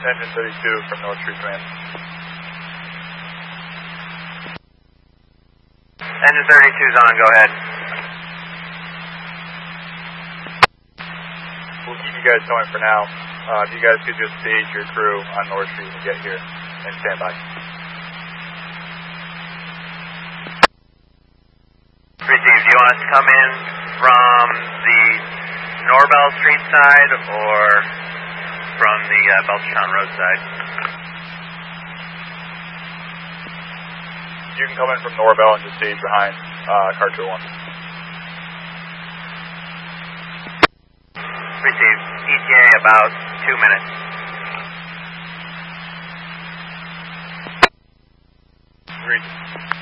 Engine 32 from North Street Command. Engine 32's on, go ahead. We'll keep you guys going for now. If you guys could just stage your crew on North Street and get here and stand by. Received. Do you want us to come in from the Norbell Street side or from the Belchertown Road side? You can come in from Norbell and just stage behind Carter 1. Received. ETA about 2 minutes. Agreed.